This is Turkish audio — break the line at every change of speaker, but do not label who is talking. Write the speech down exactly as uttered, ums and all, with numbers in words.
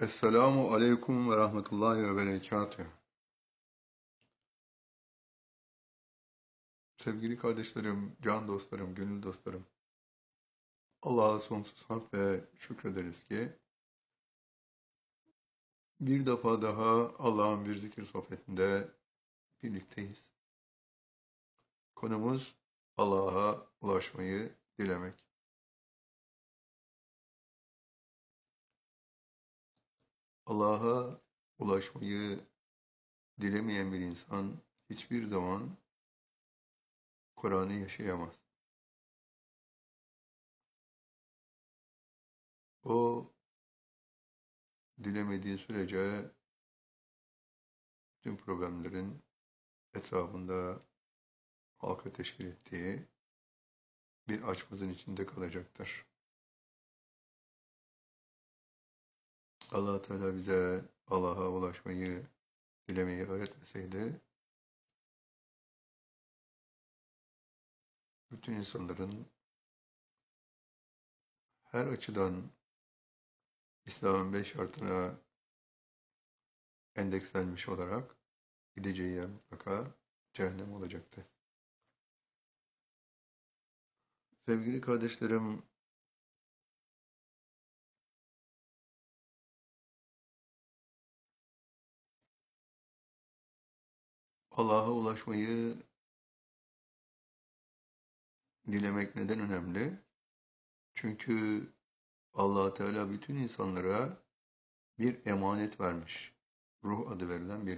Esselamu aleyküm ve rahmetullahi ve berekatühü. Sevgili kardeşlerim, can dostlarım, gönül dostlarım. Allah'a sonsuz hamd ve şükrederiz ki bir defa daha Allah'ın bir zikir sohbetinde birlikteyiz. Konumuz Allah'a ulaşmayı dilemek. Allah'a ulaşmayı dilemeyen bir insan hiçbir zaman Kur'an'ı yaşayamaz. O dilemediği sürece tüm problemlerin etrafında halka teşkil ettiği bir açmazın içinde kalacaktır. Allah Teala bize Allah'a ulaşmayı, dilemeyi öğretmeseydi, bütün insanların her açıdan İslam'ın beş şartına endekslenmiş olarak gideceği yer mutlaka cehennem olacaktı. Sevgili kardeşlerim, Allah'a ulaşmayı dilemek neden önemli? Çünkü Allah Teala bütün insanlara bir emanet vermiş. Ruh adı verilen bir